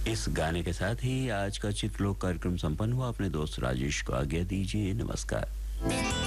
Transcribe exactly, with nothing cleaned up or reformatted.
इस गाने के साथ ही आज का चित्रलोक कार्यक्रम संपन्न हुआ। अपने दोस्त राजेश को आज्ञा दीजिए। नमस्कार।